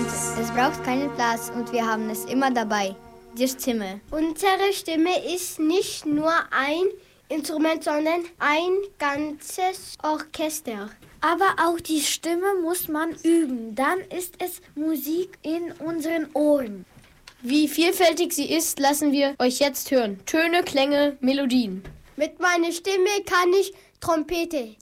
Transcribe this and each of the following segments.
Es braucht keinen Platz und wir haben es immer dabei. Die Stimme. Unsere Stimme ist nicht nur ein Instrument, sondern ein ganzes Orchester. Aber auch die Stimme muss man üben. Dann ist es Musik in unseren Ohren. Wie vielfältig sie ist, lassen wir euch jetzt hören. Töne, Klänge, Melodien. Mit meiner Stimme kann ich Trompete.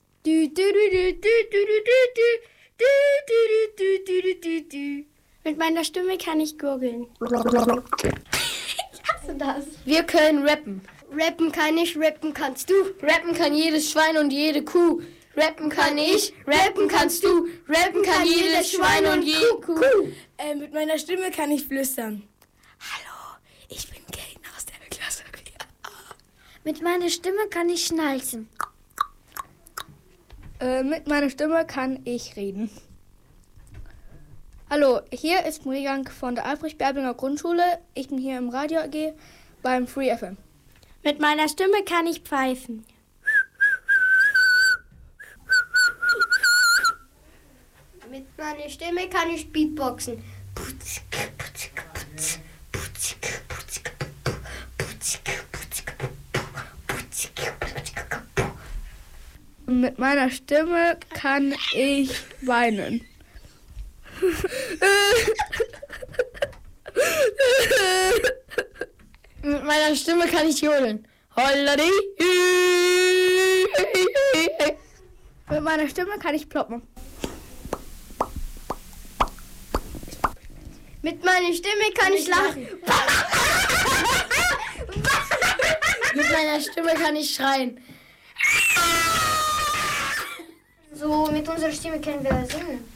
Mit meiner Stimme kann ich gurgeln. Ich hasse das. Wir können rappen. Rappen kann ich, rappen kannst du. Rappen kann jedes Schwein und jede Kuh. Rappen kann ich, rappen kannst du. Rappen kann jedes Schwein und jede Kuh. Mit meiner Stimme kann ich flüstern. Hallo, ich bin Kate aus der Klasse 4. Mit meiner Stimme kann ich schnalzen. Mit meiner Stimme kann ich reden. Hallo, hier ist Murigank von der Albrecht-Berblinger Grundschule. Ich bin hier im Radio AG beim Free FM. Mit meiner Stimme kann ich pfeifen. Mit meiner Stimme kann ich Beatboxen. Mit meiner Stimme kann ich weinen. Mit meiner Stimme kann ich jodeln. Holladi. Mit meiner Stimme kann ich ploppen. Mit meiner Stimme kann ich lachen. Mit meiner Stimme kann ich schreien. So, mit unserer Stimme können wir singen.